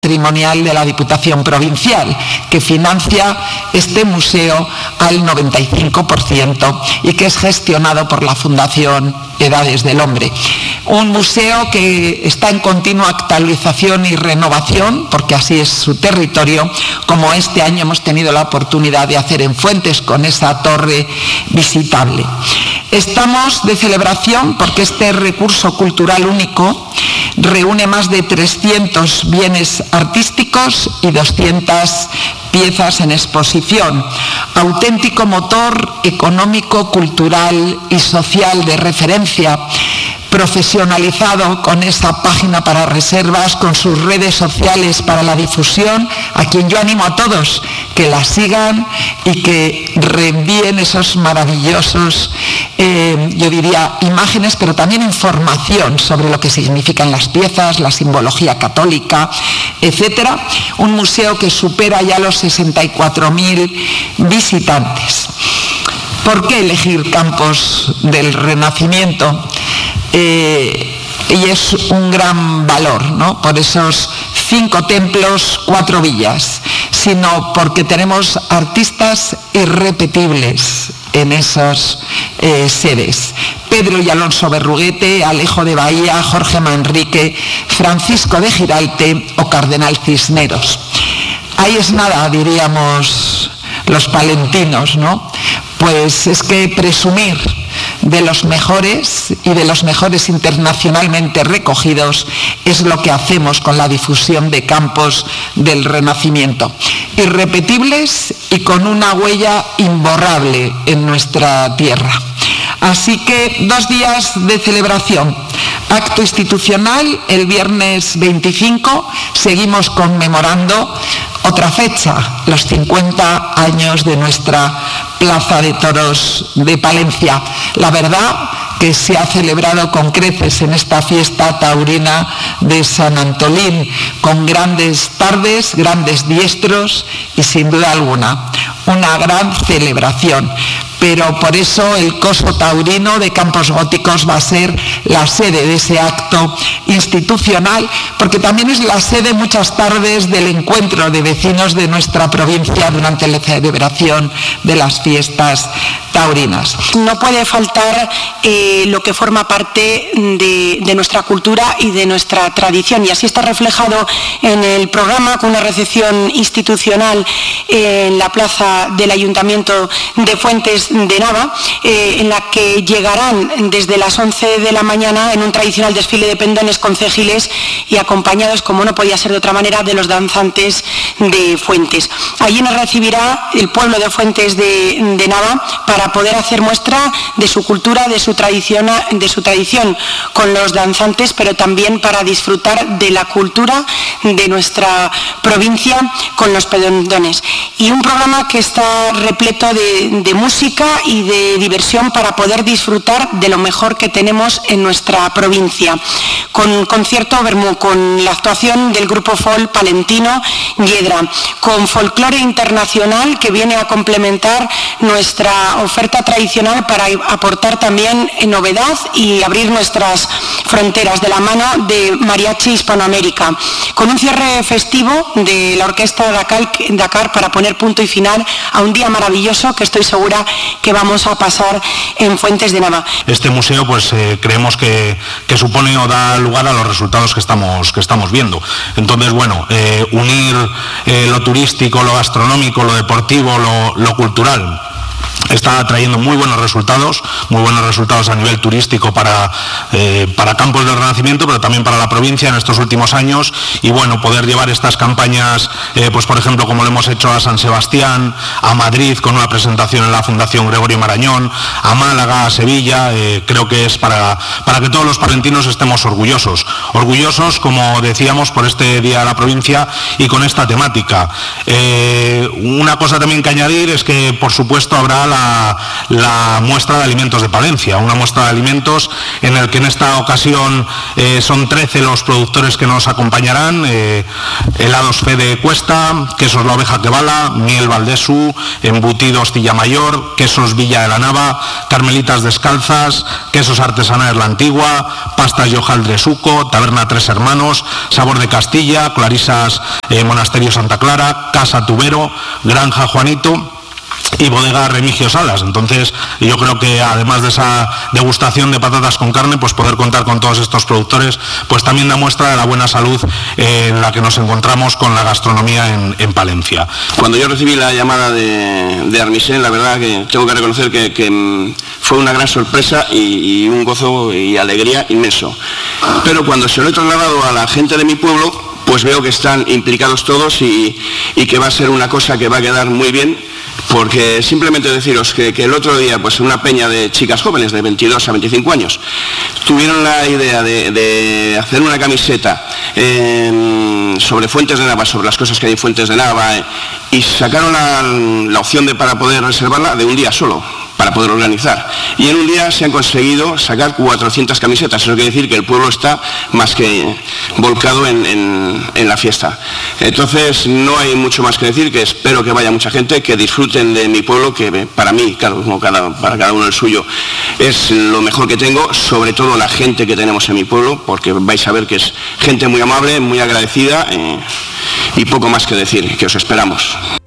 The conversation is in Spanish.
patrimonial de la Diputación Provincial, que financia este museo al 95% y que es gestionado por la Fundación Edades del Hombre. Un museo que está en continua actualización y renovación, porque así es su territorio, como este año hemos tenido la oportunidad de hacer en Fuentes con esa torre visitable. Estamos de celebración porque este recurso cultural único reúne más de 300 bienes artísticos y 200 piezas en exposición, auténtico motor económico, cultural y social de referencia, profesionalizado con esa página para reservas, con sus redes sociales para la difusión, a quien yo animo a todos que la sigan y que reenvíen esos maravillosos, yo diría, imágenes, pero también información sobre lo que significan las piezas, la simbología católica, etcétera. Un museo que supera ya los 64.000 visitantes. ¿Por qué elegir Campos del Renacimiento? Y es un gran valor, ¿no? Por esos 5 templos, 4 villas, sino porque tenemos artistas irrepetibles en esas sedes. Pedro y Alonso Berruguete, Alejo de Bahía, Jorge Manrique, Francisco de Giralte o Cardenal Cisneros. Ahí es nada, diríamos los palentinos, ¿no? Pues es que presumir de los mejores y de los mejores internacionalmente recogidos es lo que hacemos con la difusión de Campos del Renacimiento. Irrepetibles y con una huella imborrable en nuestra tierra. Así que 2 días de celebración. Acto institucional el viernes 25, seguimos conmemorando otra fecha, los 50 años de nuestra Plaza de Toros de Palencia. La verdad que se ha celebrado con creces en esta fiesta taurina de San Antolín, con grandes tardes, grandes diestros y sin duda alguna una gran celebración. Pero por eso el Coso Taurino de Campos Góticos va a ser la sede de ese acto institucional, porque también es la sede muchas tardes del encuentro de vecinos de nuestra provincia durante la celebración de las fiestas taurinas. No puede faltar lo que forma parte de nuestra cultura y de nuestra tradición, y así está reflejado en el programa, con una recepción institucional en la plaza del Ayuntamiento de Fuentes de Nava, en la que llegarán desde las 11 de la mañana en un tradicional desfile de pendones concejiles y acompañados, como no podía ser de otra manera, de los danzantes de Fuentes. Allí nos recibirá el pueblo de Fuentes de Nava para poder hacer muestra de su cultura, de su tradición con los danzantes, pero también para disfrutar de la cultura de nuestra provincia con los pendones. Y un programa que está repleto de música y de diversión para poder disfrutar de lo mejor que tenemos en nuestra provincia, con concierto Bermú, con la actuación del grupo folk palentino Hiedra, con folclore internacional que viene a complementar nuestra oferta tradicional para aportar también novedad y abrir nuestras fronteras de la mano de Mariachi Hispanoamérica, con un cierre festivo de la Orquesta Dakar para poner punto y final a un día maravilloso que estoy segura que vamos a pasar en Fuentes de Nava. Este museo, pues creemos que supone o da lugar a los resultados que estamos viendo. Entonces, bueno, unir lo turístico, lo gastronómico, lo deportivo, lo cultural, está trayendo muy buenos resultados a nivel turístico para Campos del Renacimiento, pero también para la provincia en estos últimos años. Y bueno, poder llevar estas campañas, pues por ejemplo, como lo hemos hecho a San Sebastián, a Madrid con una presentación en la Fundación Gregorio Marañón, a Málaga, a Sevilla, creo que es para que todos los palentinos estemos orgullosos, como decíamos, por este Día de la Provincia y con esta temática. Una cosa también que añadir es que, por supuesto, habrá la la muestra de alimentos de Palencia, una muestra de alimentos en el que en esta ocasión son 13 los productores que nos acompañarán: helados Fede Cuesta, quesos La Oveja que Bala, miel Valdesu, embutidos Mayor, quesos Villa de la Nava, carmelitas descalzas, quesos artesanales La Antigua, pastas y hojaldre Suco, taberna Tres Hermanos, sabor de Castilla, clarisas Monasterio Santa Clara, casa Tubero, granja Juanito y bodega Remigio Salas. Entonces yo creo que además de esa degustación de patatas con carne, pues poder contar con todos estos productores pues también da muestra de la buena salud en la que nos encontramos con la gastronomía en Palencia. Cuando yo recibí la llamada de Armisen, la verdad que tengo que reconocer que fue una gran sorpresa y un gozo y alegría inmenso. Pero cuando se lo he trasladado a la gente de mi pueblo, pues veo que están implicados todos y que va a ser una cosa que va a quedar muy bien, porque simplemente deciros que el otro día, pues una peña de chicas jóvenes de 22 a 25 años, tuvieron la idea de hacer una camiseta sobre Fuentes de Nava, sobre las cosas que hay en Fuentes de Nava, y sacaron la opción para poder reservarla de un día solo, para poder organizar. Y en un día se han conseguido sacar 400 camisetas. Eso quiere decir que el pueblo está más que volcado en la fiesta. Entonces no hay mucho más que decir, que espero que vaya mucha gente, que disfruten de mi pueblo, que para mí, claro, para cada uno el suyo, es lo mejor que tengo, sobre todo la gente que tenemos en mi pueblo, porque vais a ver que es gente muy amable, muy agradecida, y poco más que decir, que os esperamos.